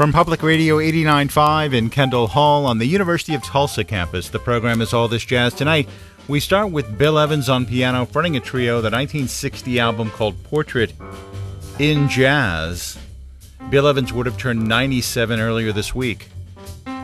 From Public Radio 89.5 in Kendall Hall on the University of Tulsa campus, the program is All This Jazz. Tonight, we start with Bill Evans on piano, fronting a trio, the 1960 album called Portrait in Jazz. Bill Evans would have turned 97 earlier this week.